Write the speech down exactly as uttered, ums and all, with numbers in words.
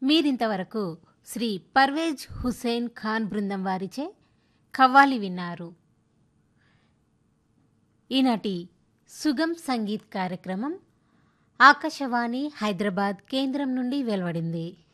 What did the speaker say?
మీరింతవరకు శ్రీ పర్వేజ్ హుస్సేన్ ఖాన్ బృందం వారిచే ఖవ్వాలి విన్నారు. ఈనాటి సుగం సంగీత్ కార్యక్రమం ఆకాశవాణి హైదరాబాద్ కేంద్రం నుండి వెలువడింది.